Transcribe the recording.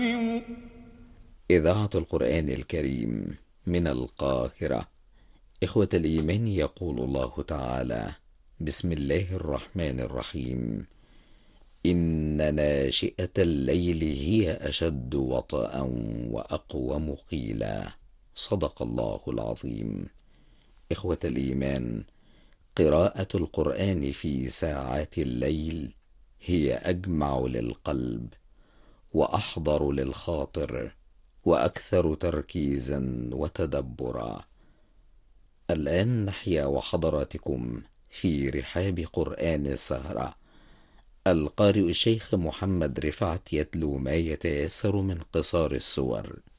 إذاعة القرآن الكريم من القاهرة. إخوة الإيمان، يقول الله تعالى: بسم الله الرحمن الرحيم. إن ناشئة الليل هي أشد وطئا وأقوم قيلا. صدق الله العظيم. إخوة الإيمان، قراءة القرآن في ساعات الليل هي أجمع للقلب وأحضر للخاطر وأكثر تركيزا وتدبرا. الآن نحيا وحضراتكم في رحاب قرآن السهرة. القارئ الشيخ محمد رفعت يتلو ما يتيسر من قصار السور.